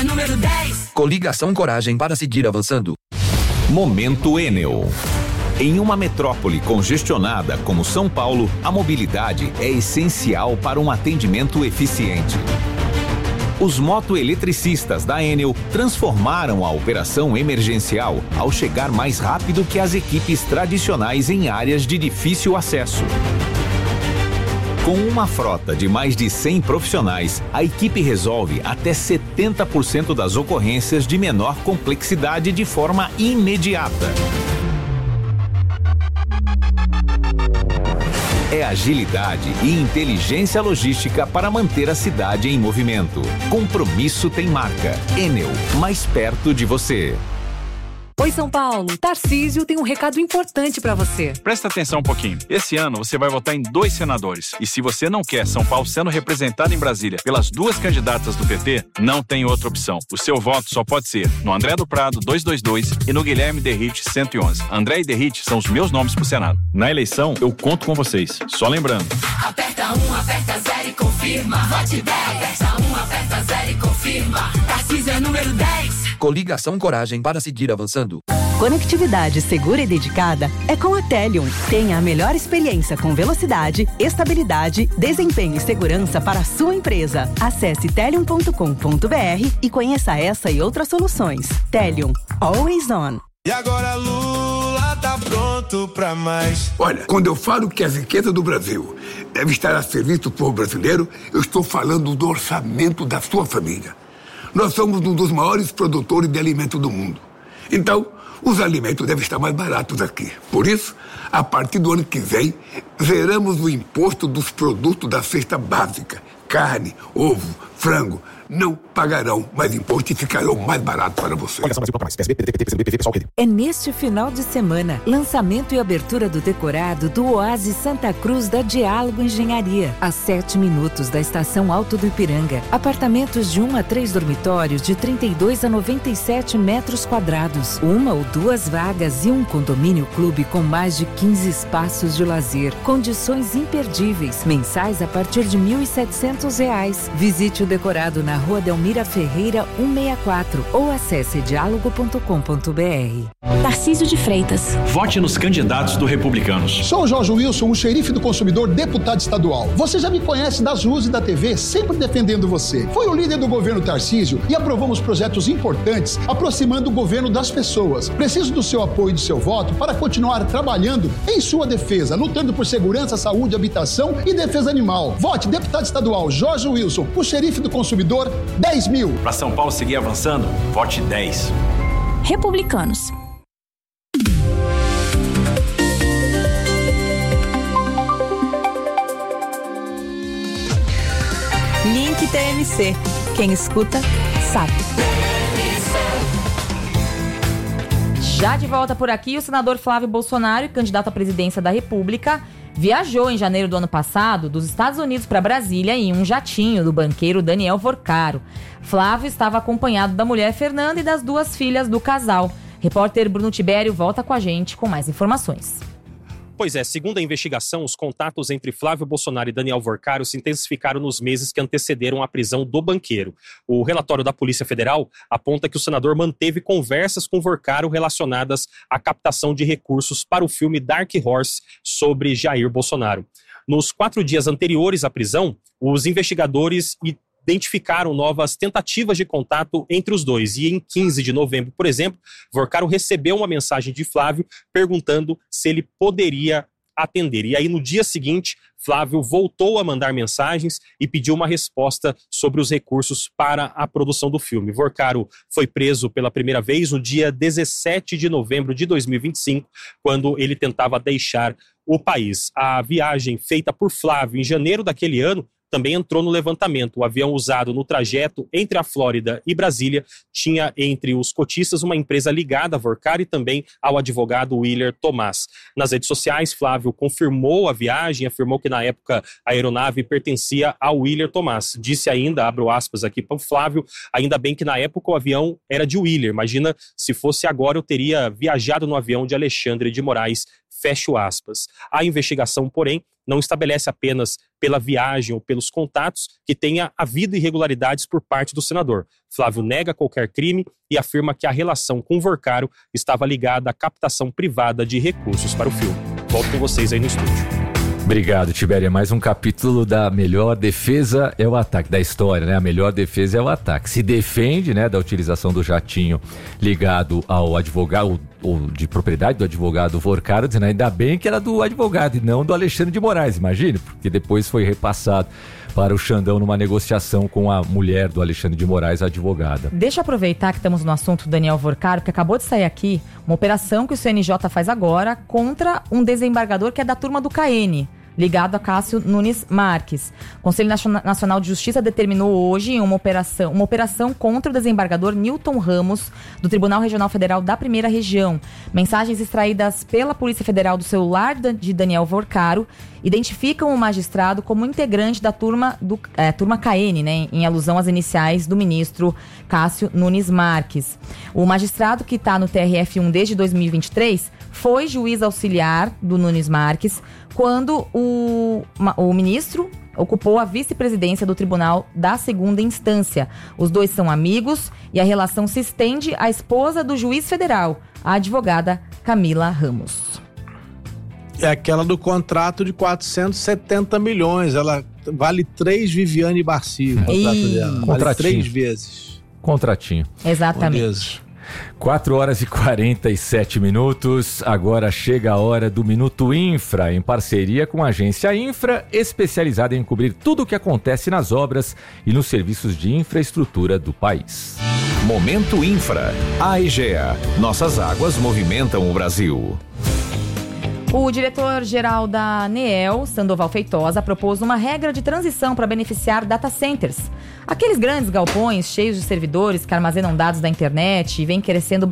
Tarcísio número 10. Coligação Coragem para seguir avançando. Momento Enel. Em uma metrópole congestionada como São Paulo, a mobilidade é essencial para um atendimento eficiente. Os motoeletricistas da Enel transformaram a operação emergencial ao chegar mais rápido que as equipes tradicionais em áreas de difícil acesso. Com uma frota de mais de 100 profissionais, a equipe resolve até 70% das ocorrências de menor complexidade de forma imediata. É agilidade e inteligência logística para manter a cidade em movimento. Compromisso tem marca. Enel, mais perto de você. Oi, São Paulo. Tarcísio tem um recado importante pra você. Presta atenção um pouquinho. Esse ano você vai votar em 2 senadores. E se você não quer São Paulo sendo representado em Brasília pelas 2 candidatas do PT, não tem outra opção. O seu voto só pode ser no André do Prado 222 e no Guilherme Derrite 111. André e Derrite são os meus nomes pro Senado. Na eleição, eu conto com vocês. Só lembrando. Aperta 1, aperta 0 e confirma. Vote 10. Aperta 1, aperta 0 e confirma. Tarcísio número 10. Coligação Coragem para seguir avançando. Conectividade segura e dedicada é com a Telium. Tenha a melhor experiência com velocidade, estabilidade, desempenho e segurança para a sua empresa. Acesse telium.com.br e conheça essa e outras soluções. Telium, always on. E agora Lula tá pronto pra mais. Olha, quando eu falo que as riquezas do Brasil devem estar a serviço do povo brasileiro, eu estou falando do orçamento da sua família. Nós somos um dos maiores produtores de alimento do mundo. Então, os alimentos devem estar mais baratos aqui. Por isso, a partir do ano que vem, zeramos o imposto dos produtos da cesta básica. Carne, ovo, frango, não pagarão mais imposto e ficarão mais baratos para você. É neste final de semana, lançamento e abertura do decorado do Oásis Santa Cruz da Diálogo Engenharia, a 7 minutos da Estação Alto do Ipiranga. Apartamentos de 1 a 3 dormitórios de 32 a 97 metros quadrados, 1 ou 2 vagas e um condomínio clube com mais de 15 espaços de lazer. Condições imperdíveis, mensais a partir de R$ 1.700. Visite o decorado na Rua Delmira Ferreira 164 ou acesse diálogo.com.br. Tarcísio de Freitas. Vote nos candidatos do Republicanos. Sou o Jorge Wilson, o xerife do consumidor, deputado estadual. Você já me conhece das ruas e da TV, sempre defendendo você. Fui o líder do governo Tarcísio e aprovamos projetos importantes, aproximando o governo das pessoas. Preciso do seu apoio e do seu voto para continuar trabalhando em sua defesa, lutando por segurança, saúde, habitação e defesa animal. Vote deputado estadual Jorge Wilson, o xerife do consumidor, 10 mil. Para São Paulo seguir avançando, vote 10. Republicanos. Link TMC. Quem escuta, sabe. Já de volta por aqui, o senador Flávio Bolsonaro, candidato à presidência da República, viajou em janeiro do ano passado dos Estados Unidos para Brasília em um jatinho do banqueiro Daniel Vorcaro. Flávio estava acompanhado da mulher Fernanda e das 2 filhas do casal. Repórter Bruno Tibério volta com a gente com mais informações. Pois é, segundo a investigação, os contatos entre Flávio Bolsonaro e Daniel Vorcaro se intensificaram nos meses que antecederam a prisão do banqueiro. O relatório da Polícia Federal aponta que o senador manteve conversas com Vorcaro relacionadas à captação de recursos para o filme Dark Horse sobre Jair Bolsonaro. Nos 4 dias anteriores à prisão, os investigadores identificaram novas tentativas de contato entre os dois. E em 15 de novembro, por exemplo, Vorcaro recebeu uma mensagem de Flávio perguntando se ele poderia atender. E aí, no dia seguinte, Flávio voltou a mandar mensagens e pediu uma resposta sobre os recursos para a produção do filme. Vorcaro foi preso pela primeira vez no dia 17 de novembro de 2025, quando ele tentava deixar o país. A viagem feita por Flávio em janeiro daquele ano também entrou no levantamento. O avião usado no trajeto entre a Flórida e Brasília tinha entre os cotistas uma empresa ligada a Vorcaro e também ao advogado Willer Tomás. Nas redes sociais, Flávio confirmou a viagem, afirmou que na época a aeronave pertencia ao Willer Tomás. Disse ainda, abro aspas aqui para o Flávio, ainda bem que na época o avião era de Willer. Imagina se fosse agora eu teria viajado no avião de Alexandre de Moraes. fecho aspas. A investigação, porém, não estabelece apenas pela viagem ou pelos contatos que tenha havido irregularidades por parte do senador. Flávio nega qualquer crime e afirma que a relação com Vorcaro estava ligada à captação privada de recursos para o filme. Volto com vocês aí no estúdio. Obrigado, Tibério. Mais um capítulo da melhor defesa é o ataque, da história, né? A melhor defesa é o ataque. Se defende, né, da utilização do jatinho ligado ao advogado, ou de propriedade do advogado Vorcaro, dizendo ainda bem que era do advogado e não do Alexandre de Moraes, imagine, porque depois foi repassado para o Xandão numa negociação com a mulher do Alexandre de Moraes, a advogada. Deixa eu aproveitar que estamos no assunto do Daniel Vorcaro, porque acabou de sair aqui uma operação que o CNJ faz agora contra um desembargador que é da turma do KN, ligado a Cássio Nunes Marques. O Conselho Nacional de Justiça determinou hoje uma operação contra o desembargador Newton Ramos, do Tribunal Regional Federal da Primeira Região. Mensagens extraídas pela Polícia Federal do celular de Daniel Vorcaro identificam o magistrado como integrante da turma KN, né, em alusão às iniciais do ministro Cássio Nunes Marques. O magistrado, que está no TRF1 desde 2023, foi juiz auxiliar do Nunes Marques quando o ministro ocupou a vice-presidência do tribunal da segunda instância. Os dois são amigos e a relação se estende à esposa do juiz federal, a advogada Camila Ramos. É aquela do contrato de 470 milhões. Ela vale 3 Viviane Barcia. O contrato dela. Vale 3 vezes. Contratinho. Exatamente. 4h47. Agora chega a hora do Minuto Infra, em parceria com a agência Infra, especializada em cobrir tudo o que acontece nas obras e nos serviços de infraestrutura do país. Momento Infra. A Egea. Nossas águas movimentam o Brasil. O diretor-geral da ANEEL, Sandoval Feitosa, propôs uma regra de transição para beneficiar data centers. Aqueles grandes galpões cheios de servidores que armazenam dados da internet e vêm crescendo